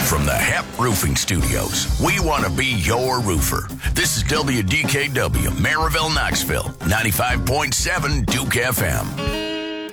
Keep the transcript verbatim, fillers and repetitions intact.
From the H E P Roofing Studios, we want to be your roofer. This is W D K W, Maryville, Knoxville, ninety-five point seven Duke F M.